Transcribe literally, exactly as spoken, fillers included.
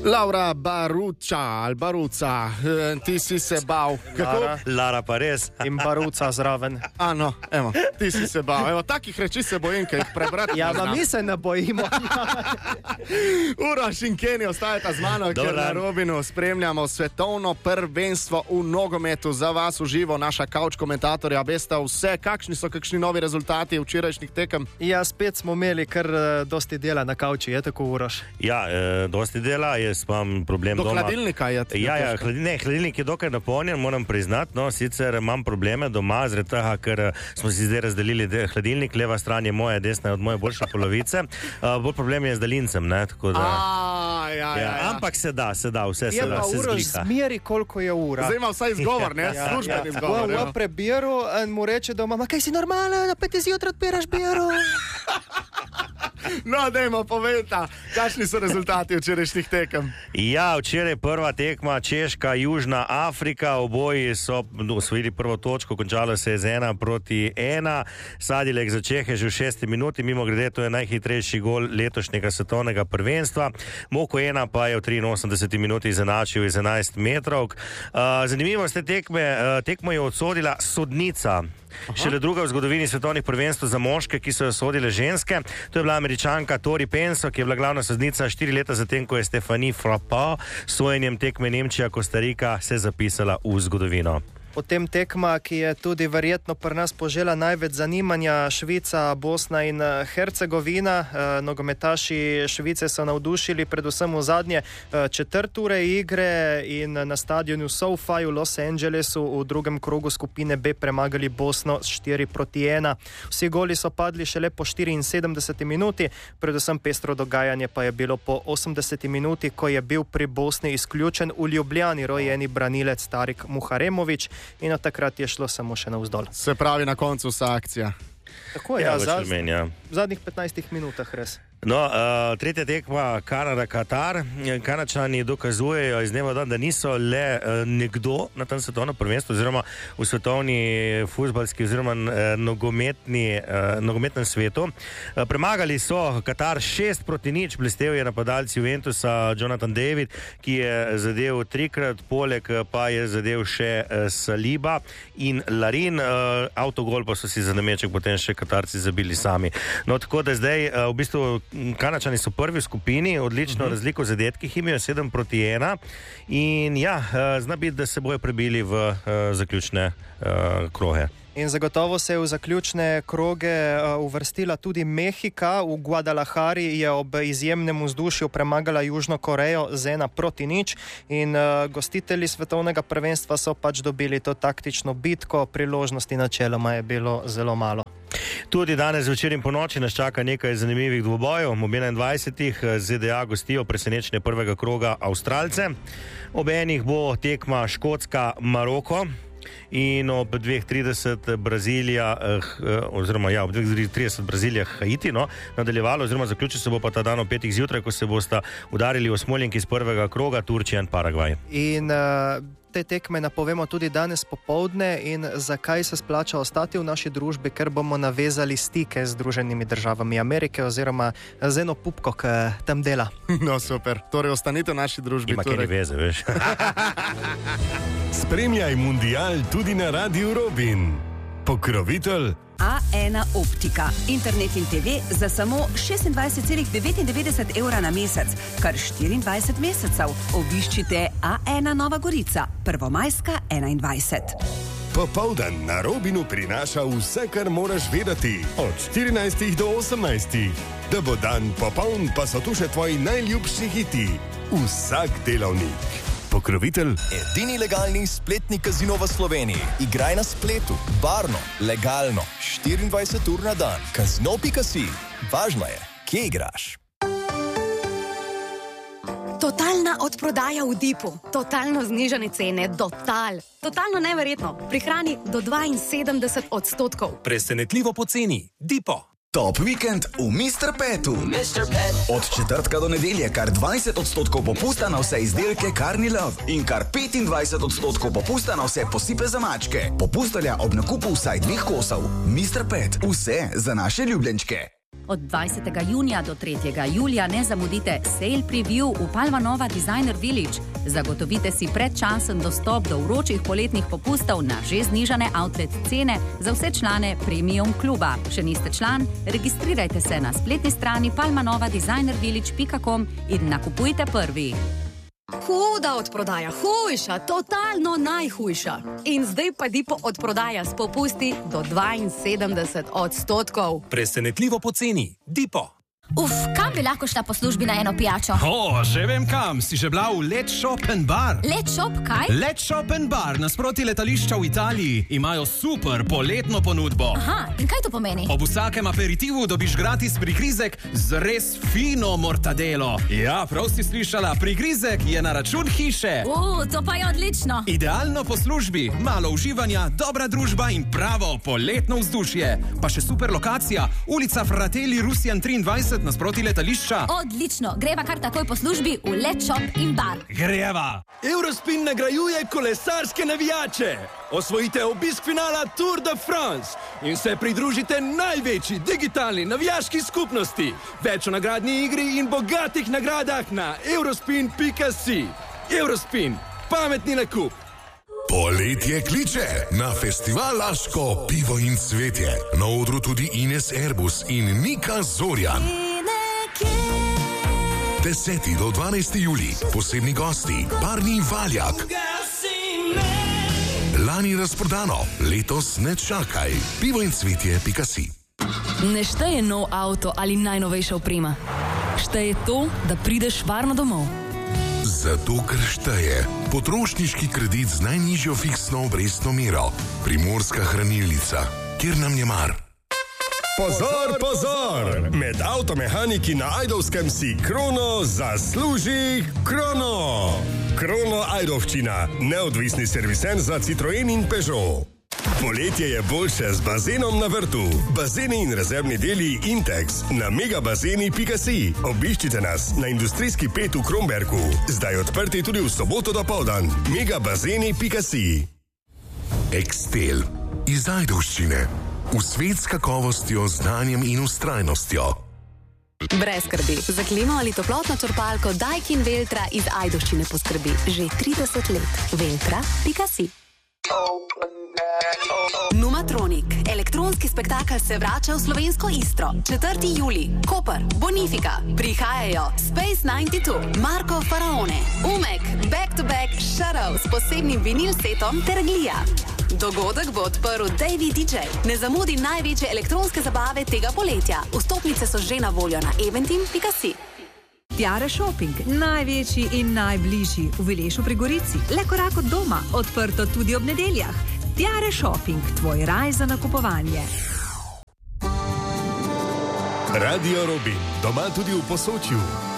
Laura Baruca, ali Baruca, ti si se bal. Lara, Lara pa res. In Baruca zraven. Ano, evo, ti si se bal. Evo, takih reči se bojim, kaj jih prebrati. Ja, pa mi se ne bojimo. Uroš in Kenny ostajata z mano, ker na Robinu spremljamo svetovno prvenstvo v nogometu. Za vas uživo naša kavč komentatorja. Veste vse, kakšni so kakšni novi rezultati včerajšnjih tekem? Ja, spet smo imeli kar uh, dosti dela na kavči, je tako, Uroš? Ja, e, dosti dela, jaz imam problem Do doma. Do hladilnika je. Ja, ja, hladil, ne, hladilnik je dokaj napolnjen, moram priznati, no, sicer imam probleme doma, zaradi tega, ker smo si zdaj razdelili hladilnik, leva stran je moja, desna je od moje boljše polovice. Uh, bolj problem je z daljincem, ne, tako da... A, ja, ja, ja. Ampak se da, se da, vse se je da, se Uroš zglika. Zmeri, koliko je ura. Zdaj ima vsaj izgovor, ne, ja, služben ja. izgovor. V, v prebiru in mu reče doma, ma kaj si normalen, na peti zjutraj odpiraš biro. No, dajmo povedati, kakšni so rezultati včerajšnjih tekem. Ja, včeraj prva tekma Češka, Južna Afrika, oboji so osvojili prvo točko, končalo se je z ena proti ena. Sadilek za Čehe že v šesti minuti, mimo grede to je najhitrejši gol letošnjega svetovnega prvenstva. Moko ena pa je v triinosemdeseti minuti izenačil iz enajst metrov. Uh, zanimivo ste tekme, uh, tekmo je odsodila sodnica. Aha. Šele druga v zgodovini svetovnih prvenstv za moške, ki so jo sodile ženske. To je bila Američanka Tori Penso, ki je bila glavna sodnica štiri leta zatem, ko je Stephanie Frappart s sojenjem tekme Nemčija-Kostarika se zapisala v zgodovino. Potem tekma, ki je tudi verjetno pri nas požela največ zanimanja, Švica, Bosna in Hercegovina. E, nogometaši Švice so navdušili predvsem v zadnje e, četrt ure igre in na stadionu SoFi v Los Angelesu v drugem krogu skupine B premagali Bosno s štiri proti ena. Vsi goli so padli šele po štiriinsedemdeseti minuti, predvsem pestro dogajanje pa je bilo po osemdeseti minuti, ko je bil pri Bosni izključen v Ljubljani rojeni branilec Tarik Muharemović. In od takrat je šlo samo še navzdol. Se pravi, na koncu vsa akcija. Tako je, ja, ja, za, men, ja. v zadnjih petnajstih minutah res. No, uh, tretja tekma Kanada-Katar. Kanačani dokazujejo iz dneva v dan, da niso le uh, nekdo na tem svetovnem prvenstvu oziroma v svetovni fuzbalski oziroma uh, nogometni, uh, nogometnem svetu. Uh, premagali so Katar šest proti nič, blestev je napadalec Juventusa Jonathan David, ki je zadev trikrat, poleg pa je zadev še uh, Saliba in Larin. Uh, autogol pa so si za nameček potem še Katarci zabili sami. No, tako da zdaj uh, v bistvu Kanačani so prvi v skupini, odlično uh-huh. razliko v zadetkih imajo sedem proti ena in ja, zna biti, da se bojo prebili v uh, zaključne uh, kroge. In zagotovo se je v zaključne kroge uh, uvrstila tudi Mehika. V Guadalajari je ob izjemnem vzdušju premagala Južno Korejo z ena proti nič in uh, gostitelji svetovnega prvenstva so pač dobili to taktično bitko, priložnosti načeloma je bilo zelo malo. Tudi danes večer in po noči nas čaka nekaj zanimivih dvobojev. Ob enaindvajsetih Z D A gostijo presenečenje prvega kroga Avstralce. Ob enih bo tekma Škotska-Maroko. In ob dveh trideset Brazilija, eh, oziroma ja, ob dveh trideset Brazilija Haiti, no, nadaljevalo, oziroma zaključil se bo pa ta dan ob petih zjutraj, ko se bosta udarili osmoljenki iz prvega kroga, Turčija in Paragvaj. In uh, te tekme napovemo tudi danes popoldne in zakaj se splača ostati v naši družbi, ker bomo navezali stike z Združenimi državami Amerike oziroma z eno pupko, ki tam dela. No, super. Torej, ostanite v naši družbi. Ima torej. kaj veze, veš. Spremljaj mundial tudi na Radiu Robin. Pokrovitelj A ena Optika. Internet in te ve za samo šestindvajset celih devetindevetdeset evra na mesec, kar štiriindvajset mesecev. Obiščite A ena Nova Gorica, Prvomajska enaindvajset. Popoldan na Robinu prinaša vse, kar moraš vedeti. Od štirinajstih do osemnajstih. Da bo dan popoln, pa so tu še tvoji najljubši hiti. Vsak delavnik. Pokrovitelj. Edini legalni spletni kazino v Sloveniji. Igraj na spletu, varno, legalno, štiriindvajset ur na dan. Kazino pika si. Važno je, kje igraš. Totalna odprodaja v Dipu. Totalno znižane cene. Total. Totalno neverjetno. Prihrani do dvainsedemdeset odstotkov. Presenetljivo poceni. Dipo. Top vikend v mister Petu. mister Pet. Od četrtka do nedelje kar dvajset odstotkov popusta na vse izdelke Carni Love in kar petindvajset odstotkov popusta na vse posipe za mačke. Popust velja ob nakupu vsaj dveh kosov. mister Pet. Vse za naše ljubljenčke. Od dvajsetega junija do tretjega julija ne zamudite Sale Preview v Palma Nova Designer Village. Zagotovite si predčasen dostop do vročih poletnih popustov na že znižane outlet cene za vse člane Premium kluba. Še niste član? Registrirajte se na spletni strani palma nova designer village pika com in nakupujte prvi. Huda odprodaja, hujša, totalno najhujša. In zdaj pa Dipo odprodaja s popusti do dvainsedemdeset odstotkov. Presenetljivo poceni. Dipo. Uf, kam bi lahko šla po službi na eno pijačo? O, že vem kam. Si že bila v Let Shop and Bar? Let Shop kaj? Let Shop and Bar, nasproti letališča v Italiji, imajo super poletno ponudbo. Aha, in kaj to pomeni? Ob vsakem aperitivu dobiš gratis prigrizek z res fino mortadelo. Ja, prav si slišala, prigrizek je na račun hiše. U, to pa je odlično. Idealno po službi, malo uživanja, dobra družba in pravo poletno vzdušje. Pa še super lokacija, ulica Fratelli Rusian triindvajset nasproti letališča. Odlično, greva kar takoj po službi v Let Shop in Bar. Greva! Eurospin nagrajuje kolesarske navijače. Osvojite obisk finala Tour de France in se pridružite največji digitalni navijaški skupnosti. Več o nagradni igri in bogatih nagradah na eurospin pika si. Eurospin, pametni nakup. Poletje kliče na festival Laško, pivo in cvetje. Na odru tudi Ines Airbus in Nika Zorjan. deseti do dvanajsti julij, posebni gosti, Barni Valjak. Lani razprodano, letos ne čakaj. pivo in cvetje pika si. Ne šteje nov avto ali najnovejša oprema. Šteje to, da prideš varno domov. Zato, ker šteje potrošniški kredit z najnižjo fiksno obrestno mero. Primorska hranilnica, kjer nam je mar. Pozor, pozor! Med avtomehaniki na Ajdovskem si Krono zasluži Krono! Krono Ajdovščina, neodvisni serviser za Citroen in Peugeot. Poletje je boljše z bazenom na vrtu. Bazeni in rezervni deli Intex na megabazeni pika si. Obiščite nas na industrijski pet v Kromberku. Zdaj odprti tudi v soboto dopoldan. megabazeni pika si. Extel iz Ajdovščine. V svet s kakovostjo, znanjem in ustrajnostjo. Brez skrbi. Za klimo ali toplotno črpalko Daikin Veltra iz Ajdovščine poskrbi že trideset let. veltra pika si. Numatronik. Elektronski spektakel se vrača v slovensko Istro. četrti julij. Koper, Bonifika. Prihajajo Space devetdeset dva, Marko Faraone, Umek, Back to Back, Shadow s posebnim vinil setom ter Glija. Dogodek bo odprl Davey D J. Ne zamudi največje elektronske zabave tega poletja. Vstopnice so že na voljo na eventim pika si. Tiare Shopping, največji in najbližji v Vilešu pri Gorici. Le korak od doma, odprto tudi ob nedeljah. Tiare Shopping, tvoj raj za nakupovanje. Radio Robin, doma tudi v Posočju.